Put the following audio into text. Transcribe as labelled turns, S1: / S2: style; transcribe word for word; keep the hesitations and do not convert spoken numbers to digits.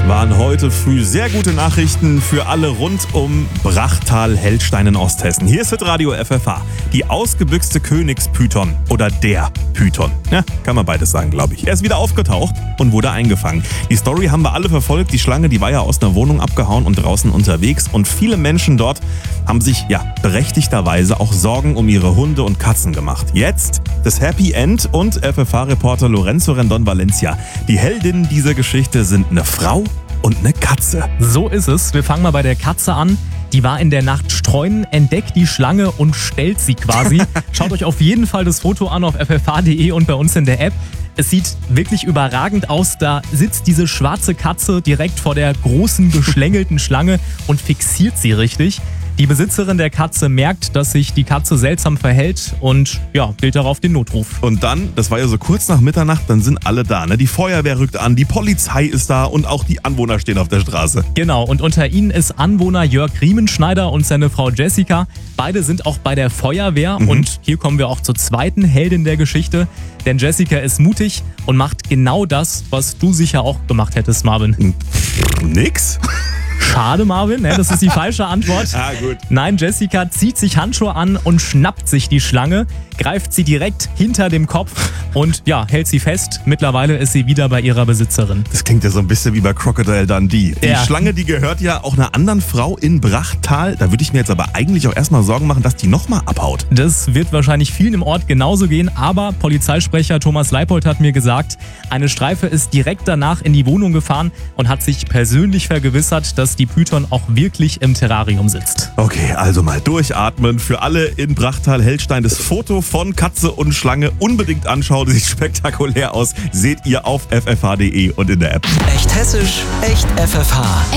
S1: waren heute früh sehr gute Nachrichten für alle rund um Brachtal-Heldstein in Osthessen. Hier ist Hitradio F F H. Die ausgebüchste Königspython oder der Python. Ja, kann man beides sagen, glaube ich. Er ist wieder aufgetaucht und wurde eingefangen. Die Story haben wir alle verfolgt. Die Schlange, die war ja aus einer Wohnung abgehauen und draußen unterwegs. Und viele Menschen dort haben sich, ja, berechtigterweise auch Sorgen um ihre Hunde und Katzen gemacht. Jetzt das Happy End und F F H-Reporter Lorenzo Rendon Valencia. Die Heldinnen dieser Geschichte sind eine Frau und eine Katze.
S2: So ist es. Wir fangen mal bei der Katze an. Die war in der Nacht streuen, entdeckt die Schlange und stellt sie quasi. Schaut euch auf jeden Fall das Foto an auf f f h punkt d e und bei uns in der App. Es sieht wirklich überragend aus. Da sitzt diese schwarze Katze direkt vor der großen, geschlängelten Schlange und fixiert sie richtig. Die Besitzerin der Katze merkt, dass sich die Katze seltsam verhält und ja, wählt darauf den Notruf.
S1: Und dann, das war ja so kurz nach Mitternacht, dann sind alle da. Ne? Die Feuerwehr rückt an, die Polizei ist da und auch die Anwohner stehen auf der Straße.
S2: Genau, und unter ihnen ist Anwohner Jörg Riemenschneider und seine Frau Jessica. Beide sind auch bei der Feuerwehr mhm. und hier kommen wir auch zur zweiten Heldin der Geschichte. Denn Jessica ist mutig und macht genau das, was du sicher auch gemacht hättest, Marvin.
S1: Nix?
S2: Schade, Marvin, ne? Das ist die falsche Antwort.
S1: Ah, gut.
S2: Nein, Jessica zieht sich Handschuhe an und schnappt sich die Schlange, greift sie direkt hinter dem Kopf und ja, hält sie fest. Mittlerweile ist sie wieder bei ihrer Besitzerin.
S1: Das klingt ja so ein bisschen wie bei Crocodile Dundee. Die
S2: Ja.
S1: Schlange, die gehört ja auch einer anderen Frau in Brachtal. Da würde ich mir jetzt aber eigentlich auch erstmal Sorgen machen, dass die nochmal abhaut.
S2: Das wird wahrscheinlich vielen im Ort genauso gehen, aber Polizeisprecher Thomas Leipold hat mir gesagt, eine Streife ist direkt danach in die Wohnung gefahren und hat sich persönlich vergewissert, dass die Python auch wirklich im Terrarium sitzt.
S1: Okay, also mal durchatmen. Für alle in Brachtal-Heldstein das Foto von Katze und Schlange unbedingt anschauen. Sieht spektakulär aus. Seht ihr auf f f h punkt d e und in der App.
S3: Echt hessisch, echt F F H.